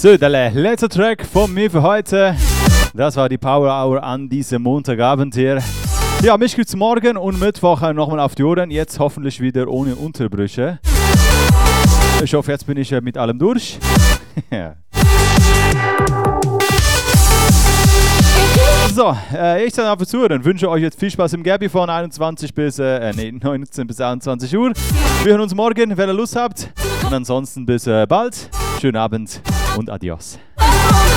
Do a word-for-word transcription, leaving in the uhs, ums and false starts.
So, der letzte Track von mir für heute. Das war die Power Hour an diesem Montagabend hier. Ja, mich gibt's morgen und Mittwoch nochmal auf die Ohren. Jetzt hoffentlich wieder ohne Unterbrüche. Ich hoffe, jetzt bin ich mit allem durch. So, äh, ich sage auf Zuhören. Wünsche euch jetzt viel Spaß im Gabi von einundzwanzig bis, äh, nee, neunzehn bis einundzwanzig Uhr. Wir hören uns morgen, wenn ihr Lust habt. Und ansonsten bis äh, bald. Schönen Abend und adios.